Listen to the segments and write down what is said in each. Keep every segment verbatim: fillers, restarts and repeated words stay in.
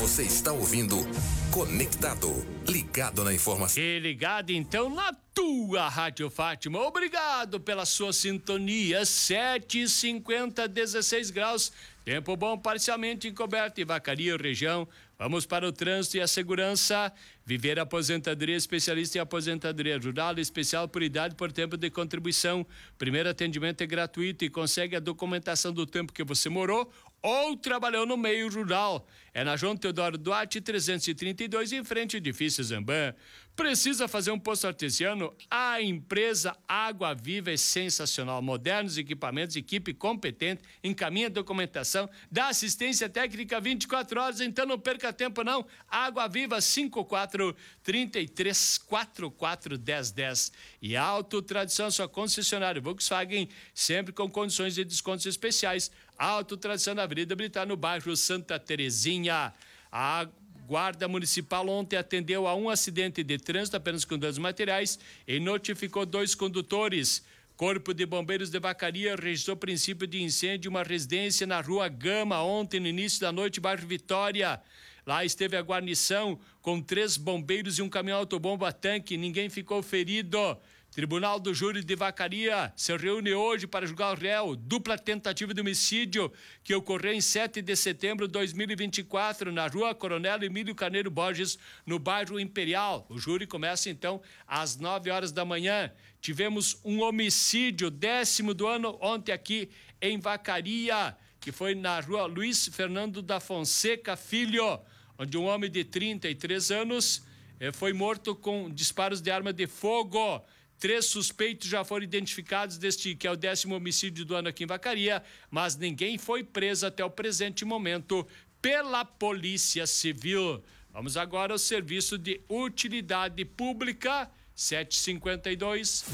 Você está ouvindo Conectado, ligado na informação. E ligado então na tua Rádio Fátima. Obrigado pela sua sintonia. sete e cinquenta, dezesseis graus. Tempo bom, parcialmente encoberto em Vacaria, região. Vamos para o trânsito e a segurança. Viver Aposentadoria, especialista em aposentadoria rural, especial por idade por tempo de contribuição. Primeiro atendimento é gratuito e consegue a documentação do tempo que você morou ou trabalhou no meio rural. É na João Teodoro Duarte, trezentos e trinta e dois, em frente ao edifício Zambam. Precisa fazer um poço artesiano? A empresa Água Viva é sensacional. Modernos equipamentos, equipe competente, encaminha a documentação, dá assistência técnica vinte e quatro horas, então não perca tempo não. Água Viva, cinco quatro três três quatro quatro um zero um zero. E Auto Tradição, sua concessionária Volkswagen, sempre com condições de descontos especiais. Auto Tradição na Avenida Militar, no bairro Santa Terezinha. A Guarda Municipal ontem atendeu a um acidente de trânsito apenas com danos materiais e notificou dois condutores. Corpo de Bombeiros de Vacaria registrou princípio de incêndio em uma residência na Rua Gama ontem no início da noite, bairro Vitória. Lá esteve a guarnição com três bombeiros e um caminhão autobomba tanque. Ninguém ficou ferido. Tribunal do Júri de Vacaria se reúne hoje para julgar o réu. Dupla tentativa de homicídio que ocorreu em sete de setembro de dois mil e vinte e quatro na Rua Coronel Emílio Carneiro Borges, no bairro Imperial. O júri começa então às nove horas da manhã. Tivemos um homicídio décimo do ano ontem aqui em Vacaria, que foi na Rua Luiz Fernando da Fonseca Filho, onde um homem de trinta e três anos eh, foi morto com disparos de arma de fogo. Três suspeitos já foram identificados deste que é o décimo homicídio do ano aqui em Vacaria, mas ninguém foi preso até o presente momento pela Polícia Civil. Vamos agora ao serviço de utilidade pública, sete e cinquenta e dois.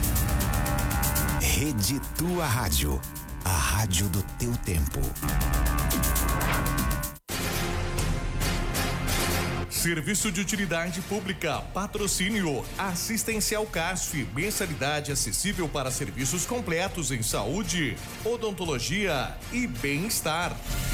Rede Tua Rádio, a rádio do teu tempo. Serviço de utilidade pública, patrocínio, Assistencial Casf, mensalidade acessível para serviços completos em saúde, odontologia e bem-estar.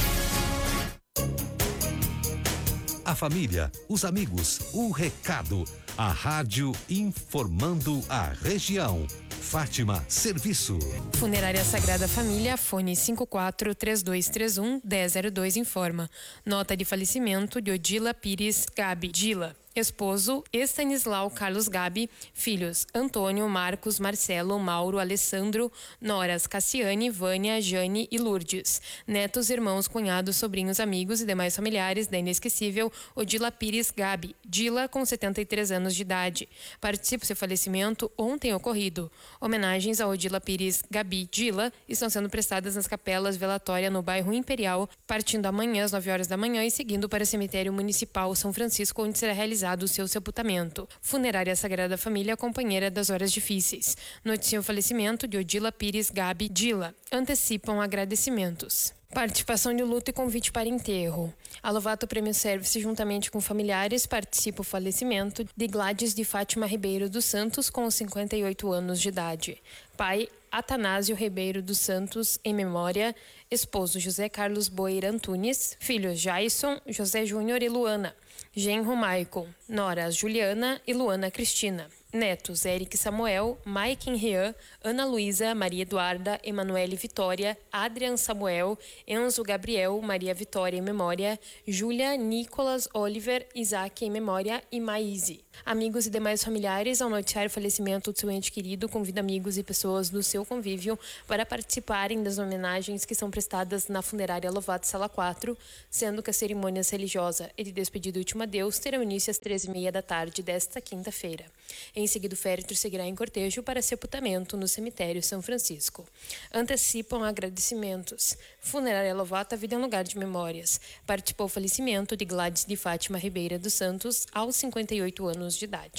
A família, os amigos, o recado, a rádio informando a região. Fátima Serviço. Funerária Sagrada Família, fone cinco quatro três dois três um, um zero zero dois informa. Nota de falecimento de Odila Pires Gabi. Dila. Esposo, Estanislau Carlos Gabi. Filhos, Antônio, Marcos, Marcelo, Mauro, Alessandro. Noras, Cassiane, Vânia, Jane e Lourdes. Netos, irmãos, cunhados, sobrinhos, amigos e demais familiares da inesquecível Odila Pires Gabi. Dila, com setenta e três anos de idade. Participa do seu falecimento ontem ocorrido. Homenagens a Odila Pires Gabi Dila estão sendo prestadas nas capelas Velatória no bairro Imperial, partindo amanhã às nove horas da manhã e seguindo para o cemitério municipal São Francisco, onde será realizado o seu sepultamento. Funerária Sagrada Família, companheira das horas difíceis. Noticia o falecimento de Odila Pires Gabi Dila. Antecipam agradecimentos. Participação de luto e convite para enterro. A Lovato Prêmio Service, juntamente com familiares, participa o falecimento de Gladys de Fátima Ribeiro dos Santos, com cinquenta e oito anos de idade. Pai Atanásio Ribeiro dos Santos, em memória. Esposo José Carlos Boeira Antunes. Filhos Jaison, José Júnior e Luana. Genro Maicon. Noras Juliana e Luana Cristina. Netos Eric Samuel, Mike Rian, Ana Luísa, Maria Eduarda, Emanuele Vitória, Adrian Samuel, Enzo Gabriel, Maria Vitória em memória, Júlia, Nicolas, Oliver, Isaac em memória e Maíse. Amigos e demais familiares, ao noticiar o falecimento do seu ente querido, convida amigos e pessoas do seu convívio para participarem das homenagens que são prestadas na funerária Lovato Sala quatro, sendo que a cerimônia religiosa e de despedida última adeus terão início às treze e meia da tarde desta quinta-feira. Em seguida, o féretro seguirá em cortejo para sepultamento no cemitério São Francisco. Antecipam agradecimentos. Funerária Lovato, a vida é um lugar de memórias. Participou o falecimento de Gladys de Fátima Ribeira dos Santos, aos cinquenta e oito anos de idade.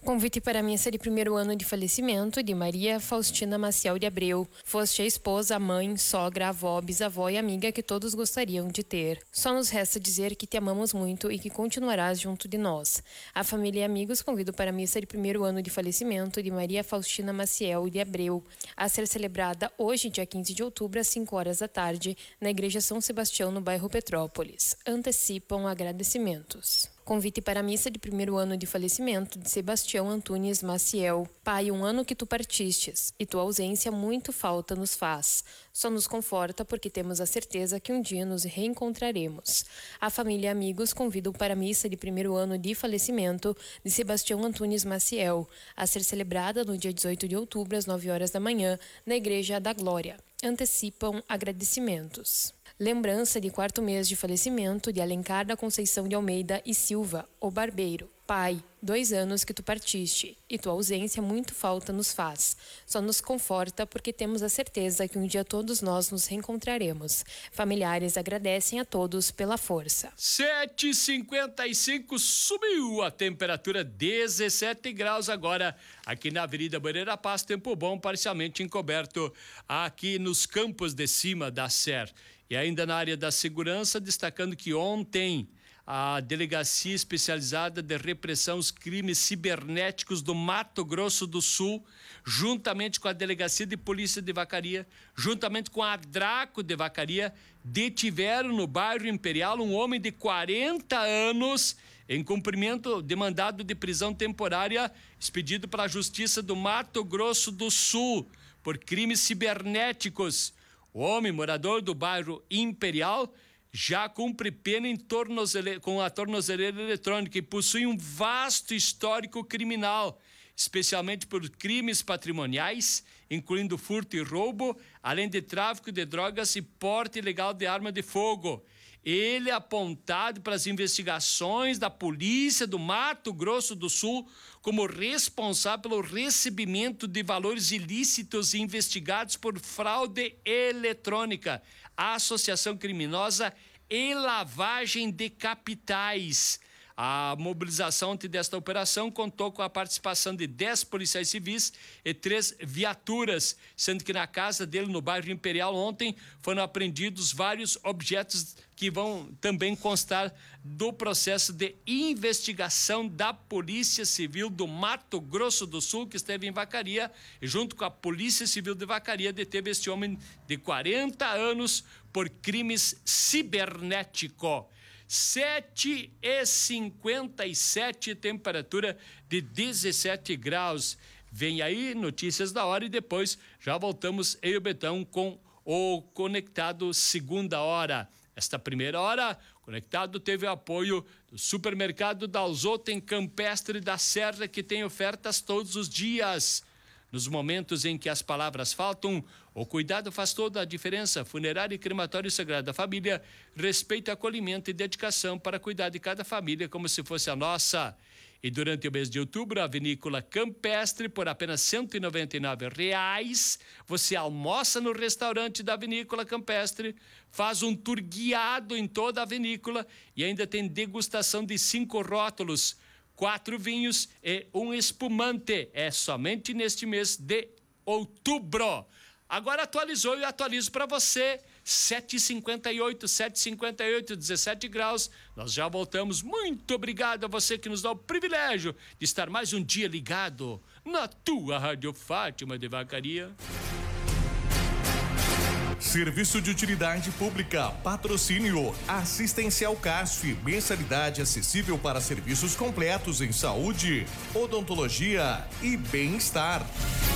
Convite para a missa de primeiro ano de falecimento de Maria Faustina Maciel de Abreu. Foste a esposa, a mãe, sogra, avó, bisavó e amiga que todos gostariam de ter. Só nos resta dizer que te amamos muito e que continuarás junto de nós. A família e amigos convido para a missa de primeiro ano de falecimento de Maria Faustina Maciel de Abreu, a ser celebrada hoje, dia quinze de outubro, às cinco horas da tarde, na Igreja São Sebastião, no bairro Petrópolis. Antecipam agradecimentos. Convite para a missa de primeiro ano de falecimento de Sebastião Antunes Maciel. Pai, um ano que tu partistes, e tua ausência muito falta nos faz. Só nos conforta porque temos a certeza que um dia nos reencontraremos. A família e amigos convidam para a missa de primeiro ano de falecimento de Sebastião Antunes Maciel, a ser celebrada no dia dezoito de outubro, às nove horas da manhã, na Igreja da Glória. Antecipam agradecimentos. Lembrança de quarto mês de falecimento de Alencar da Conceição de Almeida e Silva, o barbeiro. Pai, dois anos que tu partiste, e tua ausência muito falta nos faz. Só nos conforta porque temos a certeza que um dia todos nós nos reencontraremos. Familiares agradecem a todos pela força. sete e cinquenta e cinco, subiu a temperatura, dezessete graus agora, aqui na Avenida Moreira Paz, tempo bom, parcialmente encoberto aqui nos campos de cima da Ser. E ainda na área da segurança, destacando que ontem a Delegacia Especializada de Repressão aos Crimes Cibernéticos do Mato Grosso do Sul, juntamente com a Delegacia de Polícia de Vacaria, juntamente com a Draco de Vacaria, detiveram no bairro Imperial um homem de quarenta anos em cumprimento de mandado de prisão temporária expedido para a Justiça do Mato Grosso do Sul por crimes cibernéticos. O homem, morador do bairro Imperial, já cumpre pena em tornozele... com a tornozeleira eletrônica e possui um vasto histórico criminal, especialmente por crimes patrimoniais, incluindo furto e roubo, além de tráfico de drogas e porte ilegal de arma de fogo. Ele é apontado para as investigações da Polícia do Mato Grosso do Sul como responsável pelo recebimento de valores ilícitos investigados por fraude eletrônica, associação criminosa e lavagem de capitais. A mobilização desta operação contou com a participação de dez policiais civis e três viaturas, sendo que na casa dele, no bairro Imperial, ontem foram apreendidos vários objetos que vão também constar do processo de investigação da Polícia Civil do Mato Grosso do Sul, que esteve em Vacaria, e junto com a Polícia Civil de Vacaria deteve este homem de quarenta anos por crimes cibernéticos. sete e cinquenta e sete, temperatura de dezessete graus. Vem aí notícias da hora e depois já voltamos eu e o Betão com o Conectado segunda hora. Esta primeira hora, Conectado teve o apoio do Supermercado Dalzoten Campestre da Serra, que tem ofertas todos os dias. Nos momentos em que as palavras faltam, o cuidado faz toda a diferença. Funerária e Crematório Sagrada Família, respeito, acolhimento e dedicação para cuidar de cada família como se fosse a nossa. E durante o mês de outubro, a Vinícola Campestre, por apenas cento e noventa e nove reais, você almoça no restaurante da Vinícola Campestre, faz um tour guiado em toda a vinícola e ainda tem degustação de cinco rótulos, quatro vinhos e um espumante. É somente neste mês de outubro. Agora atualizou e atualizo para você. sete e cinquenta e oito, sete e cinquenta e oito, dezessete graus. Nós já voltamos. Muito obrigado a você que nos dá o privilégio de estar mais um dia ligado na tua Rádio Fátima de Vacaria. Serviço de utilidade pública, patrocínio, assistencial C A S F, mensalidade acessível para serviços completos em saúde, odontologia e bem-estar.